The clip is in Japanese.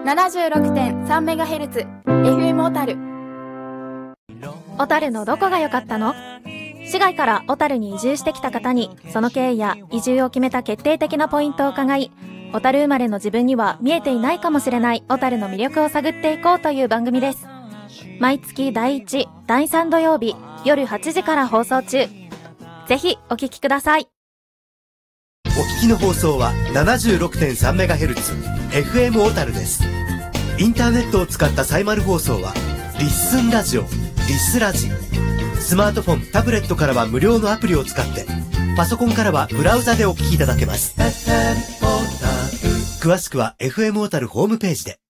76.3MHz FM 小樽。 小樽のどこが良かったの？市外から小樽に移住してきた方に、その経緯や移住を決めた決定的なポイントを伺い、小樽生まれの自分には見えていないかもしれない小樽の魅力を探っていこうという番組です。毎月第1、第3土曜日夜8時から放送中。ぜひお聞きください。 お聞きの放送は 76.3MHz FM 小樽です。インターネットを使ったサイマル放送はリッスンラジオ、リスラジ。スマートフォン、タブレットからは無料のアプリを使って、パソコンからはブラウザでお聞きいただけます。詳しくは FM 小樽ホームページで。